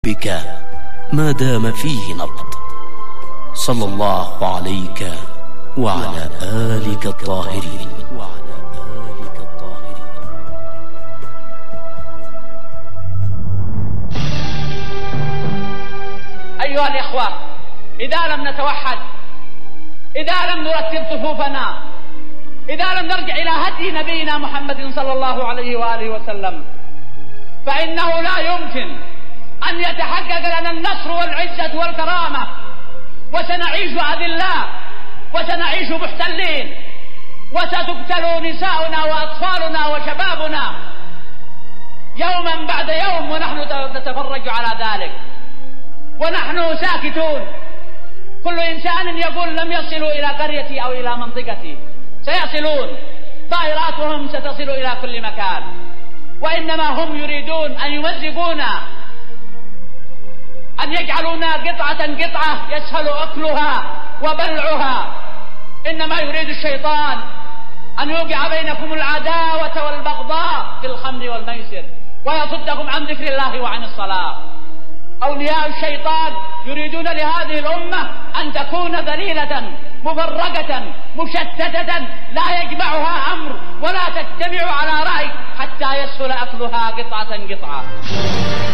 بك ما دام فيه نبض. صلى الله عليك وعلى آلك الطاهرين. أيها الإخوة، إذا لم نتوحد، إذا لم نرتب صفوفنا، إذا لم نرجع إلى هدي نبينا محمد صلى الله عليه وآله وسلم، فإنه لا يمكن أن يتحقق لنا النصر والعزة والكرامة، وسنعيش أذلاء، وسنعيش محتلين، وستقتل نساؤنا وأطفالنا وشبابنا يوما بعد يوم، ونحن نتفرج على ذلك ونحن ساكتون. كل إنسان يقول لم يصلوا إلى قريتي أو إلى منطقتي، سيصلون، طائراتهم ستصل إلى كل مكان، وإنما هم يريدون أن يمزقونا، أن يجعلونا قطعة يسهل أكلها وبلعها. إنما يريد الشيطان أن يوقع بينكم العداوة والبغضاء في الخمر والميسر، ويصدكم عن ذكر الله وعن الصلاة. أولياء الشيطان يريدون لهذه الأمة أن تكون ذليلة مفرقة مشتتة، لا